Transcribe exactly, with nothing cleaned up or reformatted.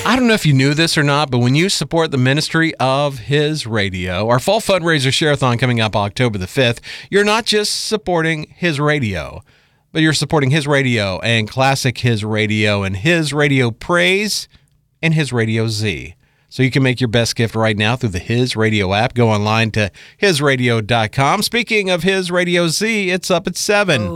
I don't know if you knew this or not, but when you support the ministry of His Radio, our fall fundraiser share-a-thon coming up October the fifth, you're not just supporting His Radio, but you're supporting His Radio and Classic His Radio and His Radio Praise and His Radio Z. So you can make your best gift right now through the His Radio app. Go online to his radio dot com. Speaking of His Radio Z, it's up at seven.